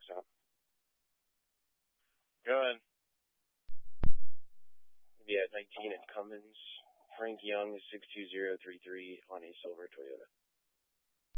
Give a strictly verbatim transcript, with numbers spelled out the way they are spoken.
checks out. Go ahead. Yeah, nineteen at Cummins. Frank Young, six two zero three three on a silver Toyota.